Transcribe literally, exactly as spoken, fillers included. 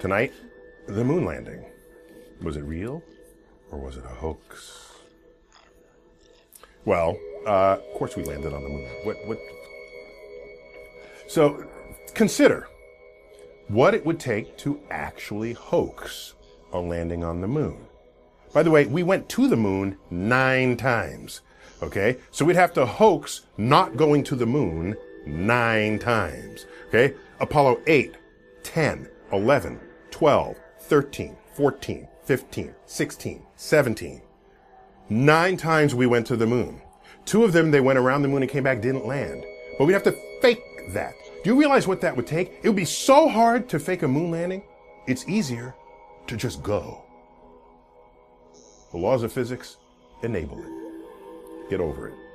Tonight, the moon landing. Was it real or was it a hoax? Well, uh, of course we landed on the moon. What, what? So consider what it would take to actually hoax a landing on the moon. By the way, we went to the moon nine times, okay? So we'd have to hoax not going to the moon nine times, okay? Apollo eight, ten, eleven, twelve, thirteen, fourteen, fifteen, sixteen, seventeen. Nine times we went to the moon. Two of them, they went around the moon and came back, didn't land. But we'd have to fake that. Do you realize what that would take? It would be so hard to fake a moon landing. It's easier to just go. The laws of physics enable it. Get over it.